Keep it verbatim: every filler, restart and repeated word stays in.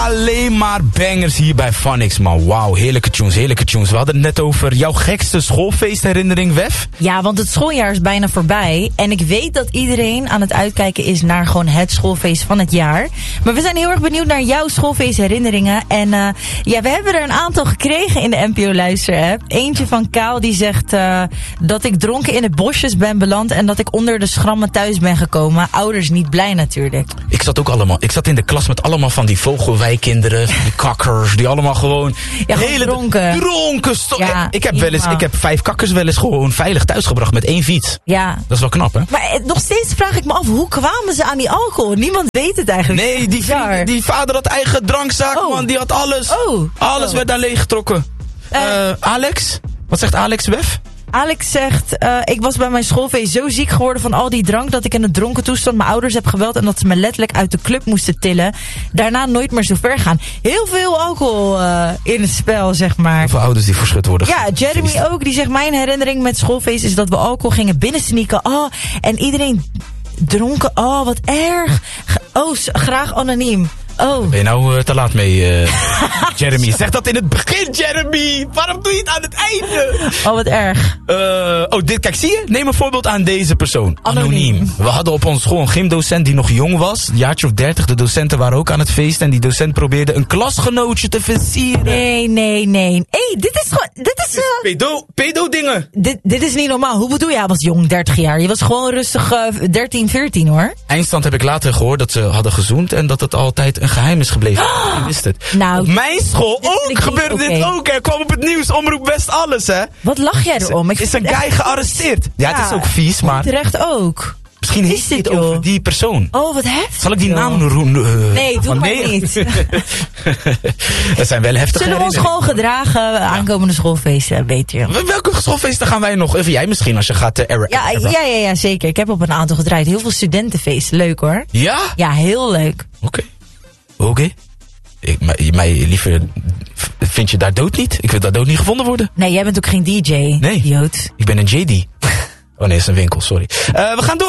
alleen maar bangers hier bij Phonix, man. Wauw, heerlijke tunes, heerlijke tunes. We hadden het net over jouw gekste schoolfeestherinnering, Wef. Ja, want het schooljaar is bijna voorbij. En ik weet dat iedereen aan het uitkijken is naar gewoon het schoolfeest van het jaar. Maar we zijn heel erg benieuwd naar jouw schoolfeestherinneringen. En uh, ja, we hebben er een aantal gekregen in de N P O-luisterapp. Eentje van Kaal die zegt uh, dat ik dronken in de bosjes ben beland en dat ik onder de schrammen thuis ben gekomen. Ouders niet blij natuurlijk. Ik zat ook allemaal, ik zat in de klas met allemaal van die vogelwijkinderen, die kakkers, die allemaal gewoon ja, hele dronken. Dronken. Sto- ja, ik heb wel eens, ik heb vijf kakkers wel eens gewoon veilig thuisgebracht met één fiets. Ja. Dat is wel knap, hè? Maar eh, nog steeds vraag ik me af, hoe kwamen ze aan die alcohol? Niemand weet het eigenlijk. Nee, die, vriend, die vader had eigen drankzaak, oh. man. Die had alles. Oh. Alles oh. werd daar leeggetrokken. Uh, uh, Alex? Wat zegt Alex, Wef? Alex zegt, uh, ik was bij mijn schoolfeest zo ziek geworden van al die drank dat ik in een dronken toestand mijn ouders heb gebeld en dat ze me letterlijk uit de club moesten tillen. Daarna nooit meer zo ver gaan. Heel veel alcohol uh, in het spel, zeg maar. Heel veel ouders die verschut worden. Ja, Jeremy ook. Die zegt, mijn herinnering met schoolfeest is dat we alcohol gingen binnensneaken. Oh, en iedereen dronken. Oh, wat erg. Oh, graag anoniem. Oh. Ben je nou uh, te laat mee, uh, Jeremy? Zeg dat in het begin, Jeremy! Waarom doe je het aan het einde? Oh, wat erg. Uh, oh, dit, kijk, zie je? Neem een voorbeeld aan deze persoon. Anoniem. Anoniem. We hadden op onze school een gymdocent die nog jong was. Een jaartje of dertig. De docenten waren ook aan het feest. En die docent probeerde een klasgenootje te versieren. Nee, nee, nee. Hé, hey, dit is gewoon... Dit is... Uh, pedo, pedo dingen. Dit, dit is niet normaal. Hoe bedoel je? Hij was jong, dertig jaar. Je was gewoon rustig uh, dertien, veertien, hoor. Eindstand heb ik later gehoord dat ze hadden gezoend. En dat het altijd een geheim is gebleven. Oh, je wist het. Nou, op mijn school ook gebeurde okay. dit ook. Er kwam op het nieuws, Omroep West, alles, hè. Wat lach jij erom? Ik is een guy gearresteerd. Ja, ja, het is ook vies, maar... terecht ook. Misschien heeft hij het over die persoon. Oh, wat heftig. Zal ik die naam noemen? Uh, nee, doe maar nee. niet. Dat zijn wel heftige Zullen we ons gewoon gedragen? Ja. Aankomende schoolfeesten, beter. Welke schoolfeesten gaan wij nog? Even jij misschien als je gaat uh, er- ja, ja, ja, ja, zeker. Ik heb op een aantal gedraaid. Heel veel studentenfeesten. Leuk, hoor. Ja? Ja, heel leuk. Oké. Okay. Oké. Okay. Ik, mij, mij liever, vind je daar dood niet? Ik wil daar dood niet gevonden worden. Nee, jij bent ook geen D J. Nee, idioot. Ik ben een J D. Oh nee, dat is een winkel, sorry. Uh, we gaan door.